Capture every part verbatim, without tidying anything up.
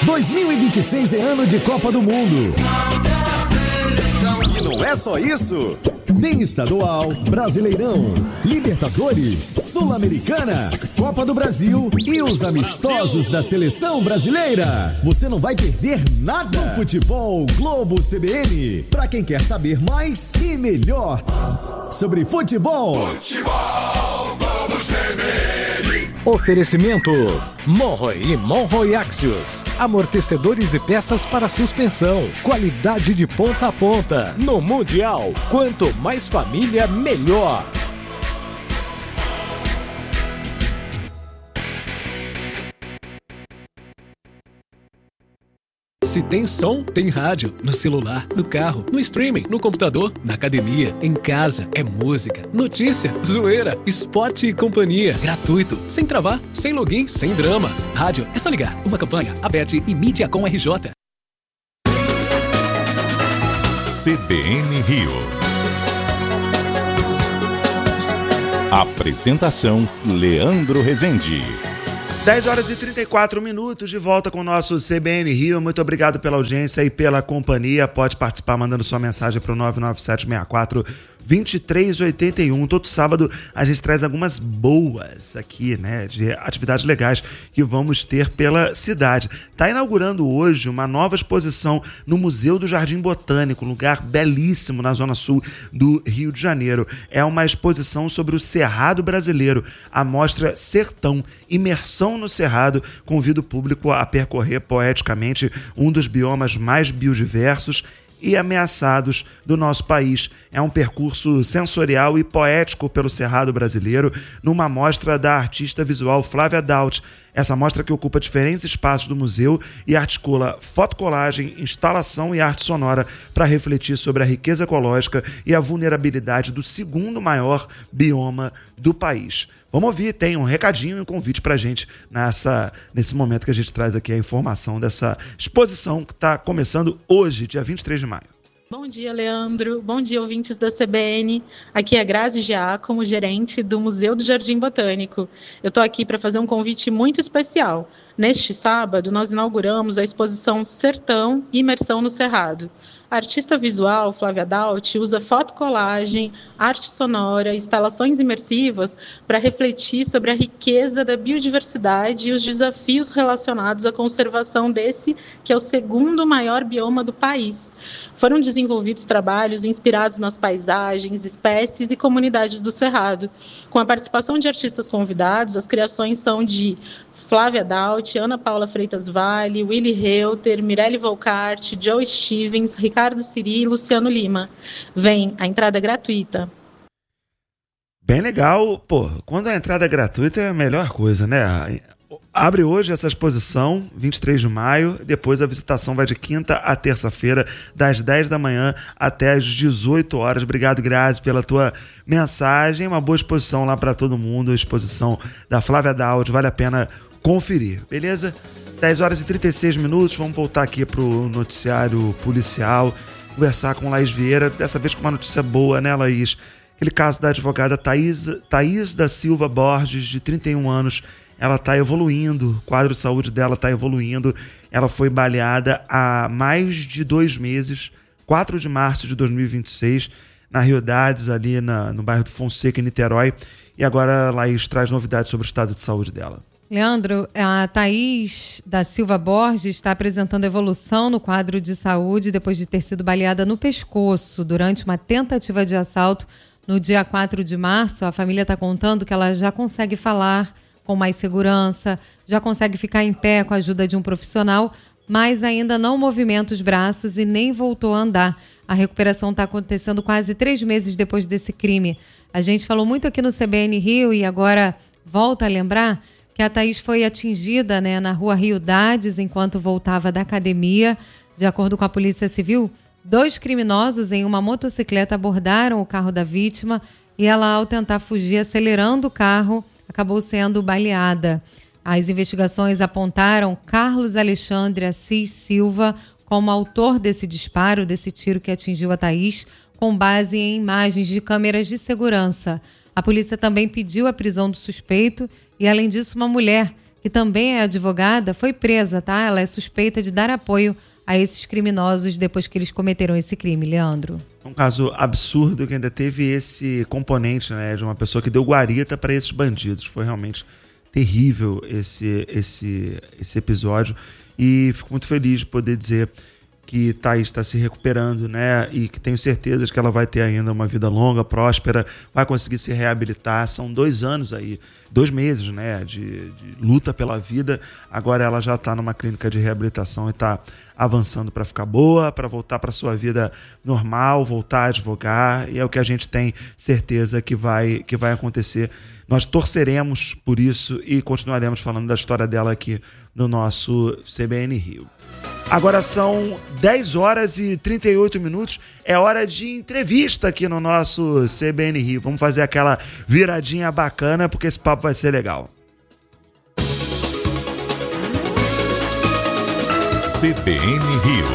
dois mil e vinte e seis é ano de Copa do Mundo. E não é só isso. Tem estadual, Brasileirão, Libertadores, Sul-Americana, Copa do Brasil e os amistosos da Seleção Brasileira. Você não vai perder nada no Futebol Globo C B N. Pra quem quer saber mais e melhor sobre futebol. Futebol Globo C B N. Oferecimento Monroe e Monroe Axios. Amortecedores e peças para suspensão. Qualidade de ponta a ponta. No Mundial, quanto mais família, melhor. Se tem som, tem rádio. No celular, no carro, no streaming, no computador, na academia, em casa. É música, notícia, zoeira, esporte e companhia. Gratuito, sem travar, sem login, sem drama. Rádio, é só ligar. Uma campanha, Abete e Mídia com R J. C B N Rio. Apresentação Leandro Rezende. dez horas e trinta e quatro minutos, de volta com o nosso C B N Rio. Muito obrigado pela audiência e pela companhia. Pode participar mandando sua mensagem para o nove nove sete seis quatro, dois três oito um. Todo sábado a gente traz algumas boas aqui, né, de atividades legais que vamos ter pela cidade. Está inaugurando hoje uma nova exposição no Museu do Jardim Botânico, um lugar belíssimo na zona sul do Rio de Janeiro. É uma exposição sobre o Cerrado brasileiro, a mostra Sertão, Imersão no Cerrado. Convido o público a percorrer poeticamente um dos biomas mais biodiversos e ameaçados do nosso país. É um percurso sensorial e poético pelo Cerrado brasileiro, numa mostra da artista visual Flávia Daut. Essa mostra que ocupa diferentes espaços do museu e articula fotocolagem, instalação e arte sonora para refletir sobre a riqueza ecológica e a vulnerabilidade do segundo maior bioma do país. Vamos ouvir, tem um recadinho e um convite para a gente nessa, nesse momento que a gente traz aqui a informação dessa exposição que está começando hoje, dia vinte e três de maio. Bom dia, Leandro. Bom dia, ouvintes da C B N. Aqui é Grazi Giacomo, gerente do Museu do Jardim Botânico. Eu estou aqui para fazer um convite muito especial. Neste sábado, nós inauguramos a exposição Sertão e Imersão no Cerrado. A artista visual Flávia Daut usa fotocolagem, arte sonora, instalações imersivas para refletir sobre a riqueza da biodiversidade e os desafios relacionados à conservação desse, que é o segundo maior bioma do país. Foram desenvolvidos trabalhos inspirados nas paisagens, espécies e comunidades do Cerrado. Com a participação de artistas convidados, as criações são de Flávia Daut, Ana Paula Freitas Vale, Willy Reuter, Mirelle Volcart, Joe Stevens, Ricardo Siri e Luciano Lima. Vem, a entrada é gratuita. Bem legal. Pô, quando a entrada é gratuita é a melhor coisa, né? Abre hoje essa exposição, vinte e três de maio, depois a visitação vai de quinta a terça-feira, das dez da manhã até as dezoito horas. Obrigado, Grazi, pela tua mensagem. Uma boa exposição lá para todo mundo, a exposição da Flávia Daut, vale a pena conferir, beleza? dez horas e trinta e seis minutos, vamos voltar aqui pro noticiário policial, conversar com Laís Vieira, dessa vez com uma notícia boa, né, Laís? Aquele caso da advogada Thaís, Thaís da Silva Borges, de trinta e um anos, ela está evoluindo, o quadro de saúde dela está evoluindo, ela foi baleada há mais de dois meses, quatro de março de dois mil e vinte e seis, na Rio Dades, ali na, no bairro do Fonseca, em Niterói, e agora a Laís traz novidades sobre o estado de saúde dela. Leandro, a Thaís da Silva Borges está apresentando evolução no quadro de saúde depois de ter sido baleada no pescoço durante uma tentativa de assalto no dia quatro de março. A família está contando que ela já consegue falar com mais segurança, já consegue ficar em pé com a ajuda de um profissional, mas ainda não movimenta os braços e nem voltou a andar. A recuperação está acontecendo quase três meses depois desse crime. A gente falou muito aqui no C B N Rio e agora volta a lembrar que a Thaís foi atingida, né, na rua Rio Dades enquanto voltava da academia. De acordo com a Polícia Civil, dois criminosos em uma motocicleta abordaram o carro da vítima e ela, ao tentar fugir acelerando o carro, acabou sendo baleada. As investigações apontaram Carlos Alexandre Assis Silva como autor desse disparo, desse tiro que atingiu a Thaís, com base em imagens de câmeras de segurança. A polícia também pediu a prisão do suspeito e, além disso, uma mulher que também é advogada, foi presa, tá? Ela é suspeita de dar apoio a esses criminosos depois que eles cometeram esse crime, Leandro. Um caso absurdo que ainda teve esse componente, né, de uma pessoa que deu guarita para esses bandidos. Foi realmente terrível esse, esse, esse episódio e fico muito feliz de poder dizer que Thaís está se recuperando, né? E que tenho certeza de que ela vai ter ainda uma vida longa, próspera, vai conseguir se reabilitar. São dois anos aí, dois meses, né? De, de luta pela vida. Agora ela já está numa clínica de reabilitação e está avançando para ficar boa, para voltar para sua vida normal, voltar a advogar. E é o que a gente tem certeza que vai, que vai acontecer. Nós torceremos por isso e continuaremos falando da história dela aqui no nosso C B N Rio. Agora são dez horas e trinta e oito minutos, é hora de entrevista aqui no nosso C B N Rio. Vamos fazer aquela viradinha bacana, porque esse papo vai ser legal. C B N Rio.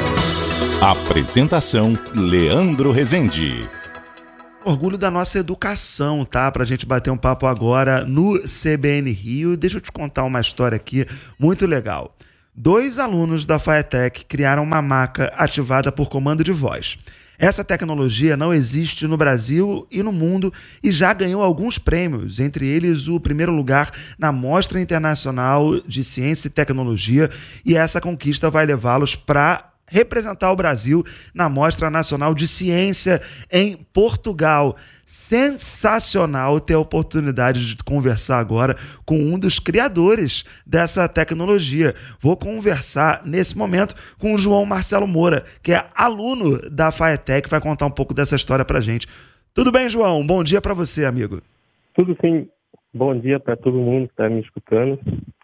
Apresentação Leandro Rezende. Orgulho da nossa educação, tá? Pra gente bater um papo agora no C B N Rio. Deixa eu te contar uma história aqui muito legal. Dois alunos da Faetec criaram uma maca ativada por comando de voz. Essa tecnologia não existe no Brasil e no mundo e já ganhou alguns prêmios, entre eles o primeiro lugar na Mostra Internacional de Ciência e Tecnologia, e essa conquista vai levá-los para representar o Brasil na Mostra Nacional de Ciência em Portugal. Sensacional ter a oportunidade de conversar agora com um dos criadores dessa tecnologia. Vou conversar nesse momento com o João Marcelo Moura, que é aluno da Faetec, vai contar um pouco dessa história pra gente. Tudo bem, João? Bom dia para você, amigo. Tudo sim. Bom dia para todo mundo que está me escutando.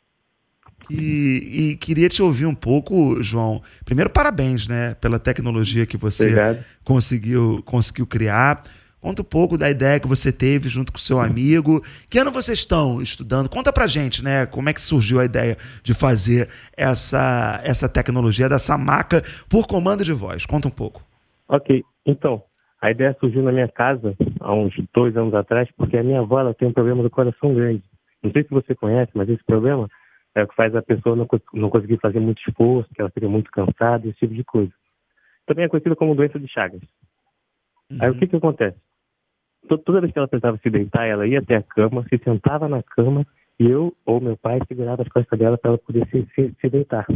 E, e queria te ouvir um pouco, João. Primeiro, parabéns, né, pela tecnologia que você conseguiu, conseguiu criar. Conta um pouco da ideia que você teve junto com o seu amigo. Que ano vocês estão estudando? Conta pra gente, né? Como é que surgiu a ideia de fazer essa, essa tecnologia, dessa maca por comando de voz? Conta um pouco. Ok. Então, a ideia surgiu na minha casa há uns dois anos atrás, porque a minha avó ela tem um problema do coração grande. Não sei se você conhece, mas esse problema é o que faz a pessoa não, não conseguir fazer muito esforço, que ela fica muito cansada, esse tipo de coisa. Também é conhecido como doença de Chagas. Uhum. Aí o que que acontece? Toda vez que ela tentava se deitar, ela ia até a cama, se sentava na cama e eu ou meu pai segurava as costas dela para ela poder se, se, se deitar.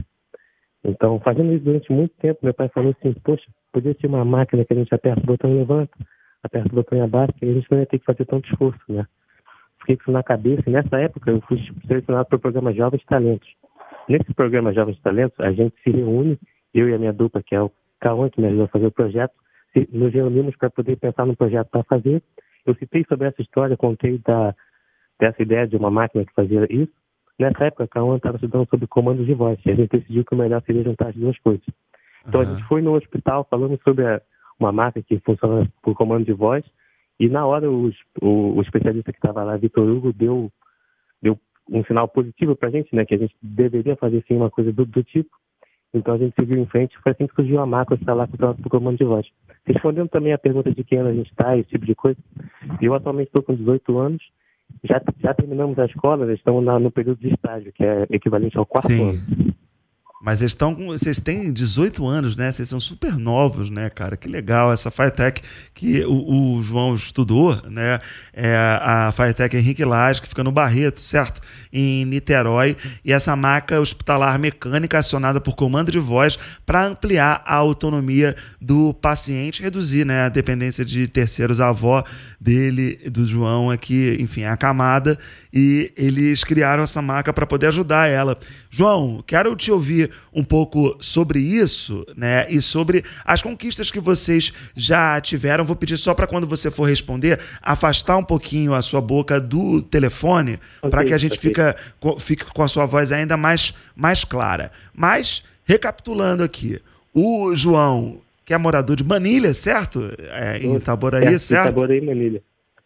Então, fazendo isso durante muito tempo, meu pai falou assim, poxa, podia ter uma máquina que a gente aperta o botão e levanta, aperta o botão e abaixa, que a gente não ia ter que fazer tanto esforço, né? Fiquei com isso na cabeça e nessa época eu fui selecionado para o programa Jovens Talentos. Nesse programa Jovens Talentos, a gente se reúne, eu e a minha dupla, que é o Cauã, que me ajudou a fazer o projeto, nos reunimos para poder pensar no projeto para fazer. Eu citei sobre essa história, contei da, dessa ideia de uma máquina que fazia isso. Nessa época, a Cauã estava estudando sobre comandos de voz, e a gente decidiu que o melhor seria juntar as duas coisas. Então, uhum. a gente foi no hospital, falamos sobre a, uma máquina que funciona por comando de voz, e na hora os, o, o especialista que estava lá, Vitor Hugo, deu, deu um sinal positivo para a gente, né, que a gente deveria fazer sim uma coisa do, do tipo. Então a gente seguiu em frente, foi assim que surgiu a maca instalar por comando de voz. Respondendo também a pergunta de que ano a gente está, esse tipo de coisa, eu atualmente estou com dezoito anos, já, já terminamos a escola, né, estamos na, no período de estágio, que é equivalente ao quarto Sim. ano. Mas eles estão com, vocês têm dezoito anos, né? Vocês são super novos, né, cara? Que legal essa Faetec que o, o João estudou, né? É a Faetec Henrique Lage, que fica no Barreto, certo? Em Niterói. E essa maca hospitalar mecânica acionada por comando de voz para ampliar a autonomia do paciente, reduzir, né, a dependência de terceiros. A avó dele, do João, aqui, enfim, é acamada, e eles criaram essa maca para poder ajudar ela. João, quero te ouvir um pouco sobre isso, né, e sobre as conquistas que vocês já tiveram. Vou pedir só para quando você for responder, afastar um pouquinho a sua boca do telefone, okay, para que a gente okay. fica, fique com a sua voz ainda mais, mais clara. Mas, recapitulando aqui, o João, que é morador de Manilha, certo? É, em Itaboraí, é, certo? Itaboraí, Manilha.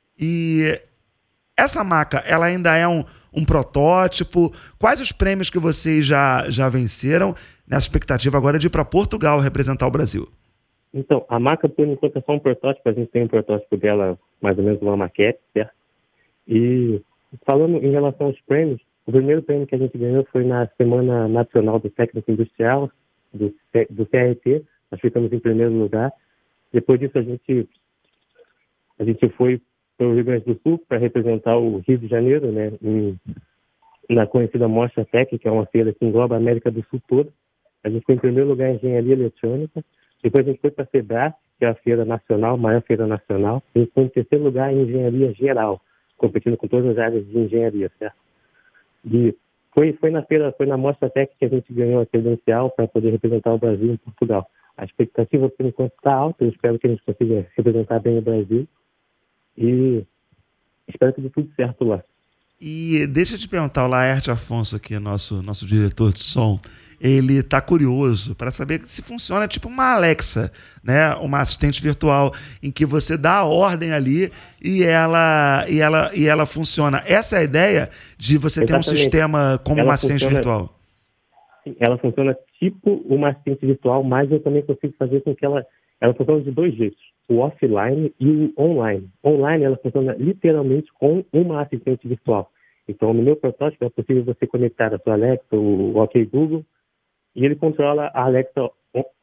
E essa maca, ela ainda é um, um protótipo? Quais os prêmios que vocês já, já venceram nessa expectativa agora de ir para Portugal representar o Brasil? Então, a maca, por enquanto, é só um protótipo. A gente tem um protótipo dela, mais ou menos uma maquete, certo? E falando em relação aos prêmios, O primeiro prêmio que a gente ganhou foi na Semana Nacional do Técnico Industrial, do, do C R T. Nós ficamos em primeiro lugar. Depois disso, a gente, a gente foi para o Rio Grande do Sul para representar o Rio de Janeiro, né, em, na conhecida Mostra Tech, que é uma feira que engloba a América do Sul toda. A gente foi em primeiro lugar em Engenharia Eletrônica. Depois a gente foi para a FEBRAS, que é a feira nacional, a maior feira nacional. A gente foi em terceiro lugar em Engenharia Geral, competindo com todas as áreas de engenharia, certo? E foi, foi na feira, foi na Mostra Tech que a gente ganhou a credencial para poder representar o Brasil em Portugal. A expectativa, por enquanto, está alta. Eu espero que a gente consiga representar bem o Brasil. E espero que dê tudo certo lá. E deixa eu te perguntar, o Laerte Afonso aqui, nosso, nosso diretor de som, ele está curioso para saber se funciona tipo uma Alexa, né? Uma assistente virtual em que você dá a ordem ali e ela, e ela, e ela funciona. Essa é a ideia de você Exatamente. ter um sistema como Ela uma assistente funciona, virtual? Ela funciona tipo uma assistente virtual, mas eu também consigo fazer com que ela... Ela funciona de dois jeitos, o offline e o online. Online, ela funciona literalmente com uma assistente virtual. Então, no meu protótipo, é possível você conectar a sua Alexa, o OK Google, e ele controla a Alexa